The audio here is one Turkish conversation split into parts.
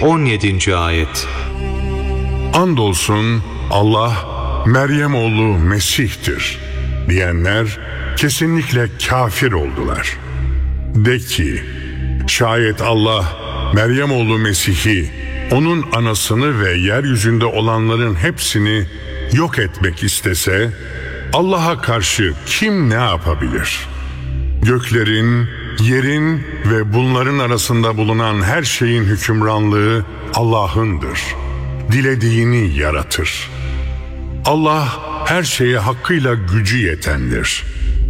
17. Ayet. Andolsun Allah Meryem oğlu Mesih'tir diyenler kesinlikle kafir oldular. De ki, şayet Allah Meryem oğlu Mesih'i, onun anasını ve yeryüzünde olanların hepsini yok etmek istese, Allah'a karşı kim ne yapabilir? Göklerin, yerin ve bunların arasında bulunan her şeyin hükümranlığı Allah'ındır. Dilediğini yaratır. Allah her şeye hakkıyla gücü yetendir.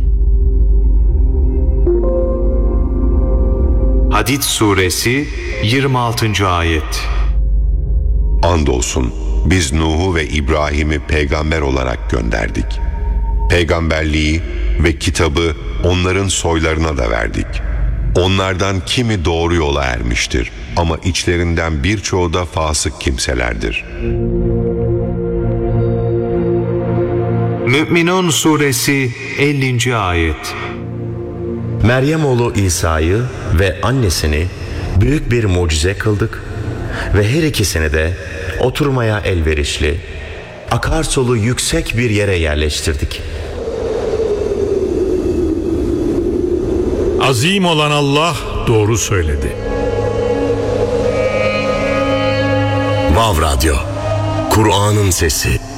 Hadid suresi 26. ayet. Andolsun biz Nuh'u ve İbrahim'i peygamber olarak gönderdik. Peygamberliği ve kitabı onların soylarına da verdik. Onlardan kimi doğru yola ermiştir ama içlerinden birçoğu da fasık kimselerdir. Mü'minun suresi 50. ayet. Meryem oğlu İsa'yı ve annesini büyük bir mucize kıldık ve her ikisini de oturmaya elverişli, akarsulu yüksek bir yere yerleştirdik. Azim olan Allah doğru söyledi. Vav Radyo, Kur'an'ın sesi.